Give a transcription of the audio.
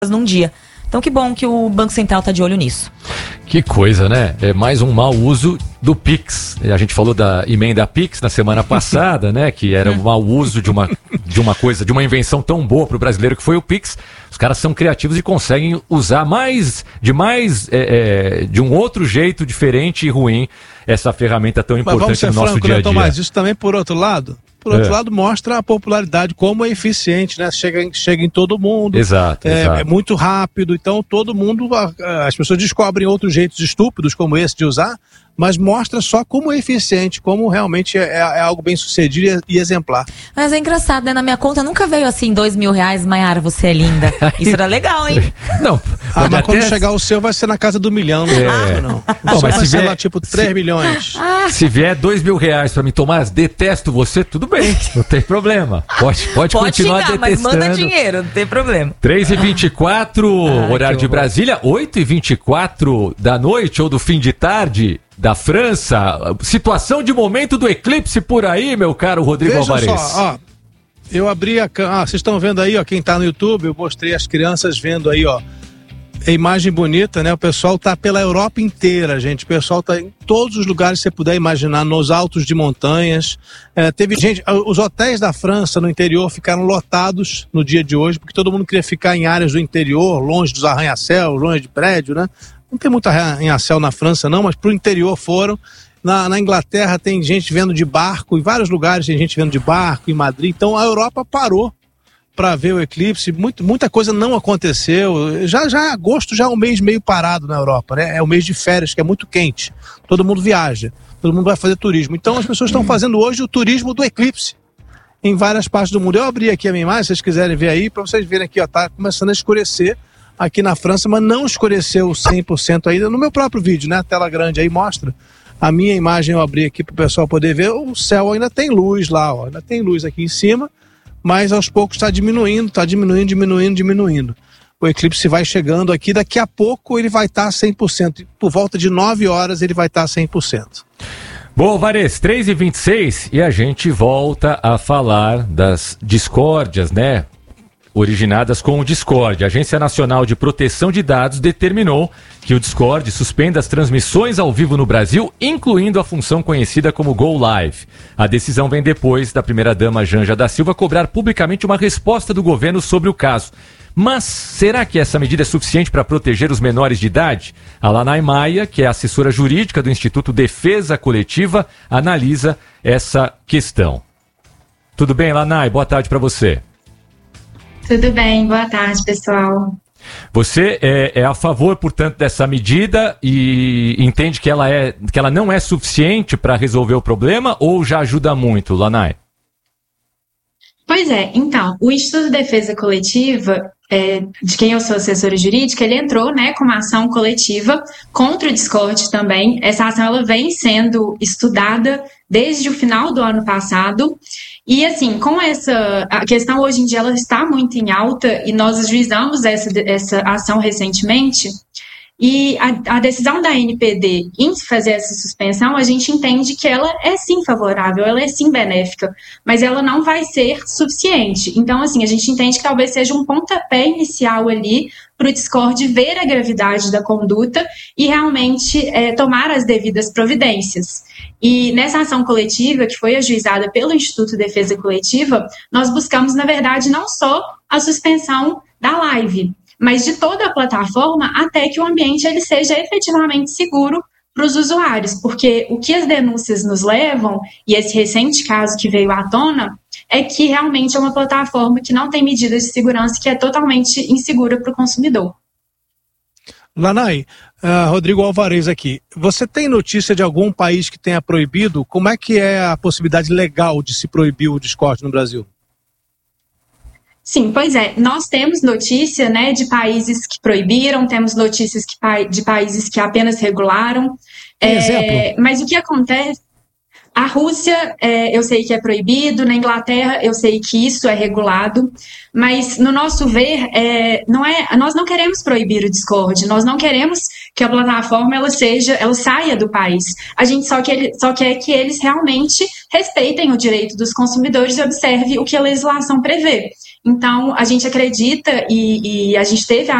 num dia. Então que bom que o Banco Central está de olho nisso. Que coisa, né? É mais um mau uso do Pix. A gente falou da emenda Pix na semana passada, né? Que era um mau uso de uma coisa, de uma invenção tão boa para o brasileiro que foi o Pix. Os caras são criativos e conseguem usar de um outro jeito diferente e ruim essa ferramenta tão importante no nosso dia a dia. Tomás, isso também por outro lado mostra a popularidade, como é eficiente, né? Chega em todo mundo. Exato. É muito rápido, então todo mundo, as pessoas descobrem outros jeitos estúpidos como esse de usar, mas mostra só como é eficiente, como realmente é algo bem sucedido e exemplar. Mas é engraçado, né? Na minha conta nunca veio assim R$2.000, Maiara, você é linda. Isso era legal, hein? Não. Mas quando chegar o seu vai ser na casa do milhão, não. Mas se vai ser vier, lá tipo 3 milhões. Se vier R$2.000 pra mim, Tomás, detesto você, tudo bem, não tem problema. Pode continuar xingar, detestando. Mas manda dinheiro, não tem problema. 3h24, horário de Brasília, 8h24 da noite ou do fim de tarde da França. Situação de momento do eclipse por aí, meu caro Rodrigo Alvarez. Veja só, eu abri vocês estão vendo aí, ó, quem tá no YouTube, eu mostrei as crianças vendo aí, ó, a imagem bonita, né? O pessoal tá pela Europa inteira, gente. O pessoal tá em todos os lugares que você puder imaginar, nos altos de montanhas. Teve gente, os hotéis da França no interior ficaram lotados no dia de hoje, porque todo mundo queria ficar em áreas do interior, longe dos arranha-céus, longe de prédio, né? Não tem muito arranha-céu na França não, mas pro interior foram. Na Inglaterra tem gente vendo de barco, em vários lugares tem gente vendo de barco, em Madrid. Então a Europa parou para ver o eclipse, muita coisa não aconteceu. Já agosto já é um mês meio parado na Europa, né? É o mês de férias, que é muito quente. Todo mundo viaja, todo mundo vai fazer turismo. Então as pessoas estão fazendo hoje o turismo do eclipse em várias partes do mundo. Eu abri aqui a minha imagem, se vocês quiserem ver aí, para vocês verem aqui, ó, tá começando a escurecer aqui na França, mas não escureceu 100% ainda. No meu próprio vídeo, né? A tela grande aí mostra. A minha imagem eu abri aqui para o pessoal poder ver. O céu ainda tem luz lá, ó. Ainda tem luz aqui em cima, mas aos poucos está diminuindo. O eclipse vai chegando aqui, daqui a pouco ele vai estar 100%. Por volta de 9 horas ele vai estar 100%. Bom, Alvarez, 3h26 e a gente volta a falar das discórdias, né? Originadas com o Discord. A Agência Nacional de Proteção de Dados determinou que o Discord suspenda as transmissões ao vivo no Brasil, incluindo a função conhecida como Go Live. A decisão vem depois da primeira-dama Janja da Silva cobrar publicamente uma resposta do governo sobre o caso. Mas será que essa medida é suficiente para proteger os menores de idade? A Lanai Maia, que é assessora jurídica do Instituto Defesa Coletiva, analisa essa questão. Tudo bem, Lanai? Boa tarde para você. Tudo bem, boa tarde, pessoal. Você é a favor, portanto, dessa medida e entende que ela não é suficiente para resolver o problema ou já ajuda muito, Lanai? Pois é, então, o Instituto de Defesa Coletiva, de quem eu sou assessora jurídica, ele entrou, né, com uma ação coletiva contra o Discord também. Essa ação ela vem sendo estudada desde o final do ano passado. E assim, a questão hoje em dia ela está muito em alta e nós ajuizamos essa ação recentemente. E a decisão da ANPD em fazer essa suspensão, a gente entende que ela é sim favorável, ela é sim benéfica, mas ela não vai ser suficiente. Então, assim, a gente entende que talvez seja um pontapé inicial ali para o Discord ver a gravidade da conduta e realmente tomar as devidas providências. E nessa ação coletiva, que foi ajuizada pelo Instituto de Defesa Coletiva, nós buscamos, na verdade, não só a suspensão da live, mas de toda a plataforma até que o ambiente ele seja efetivamente seguro para os usuários, porque o que as denúncias nos levam, e esse recente caso que veio à tona, é que realmente é uma plataforma que não tem medidas de segurança, que é totalmente insegura para o consumidor. Lanai, Rodrigo Alvarez aqui. Você tem notícia de algum país que tenha proibido? Como é que é a possibilidade legal de se proibir o Discord no Brasil? Sim, pois é. Nós temos notícia, né, de países que proibiram, temos notícias de países que apenas regularam. Exemplo? Mas o que acontece... A Rússia, eu sei que é proibido, na Inglaterra eu sei que isso é regulado, mas no nosso ver, nós não queremos proibir o Discord, nós não queremos que a plataforma ela saia do país. A gente só quer que eles realmente respeitem o direito dos consumidores e observem o que a legislação prevê. Então, a gente acredita e a gente teve a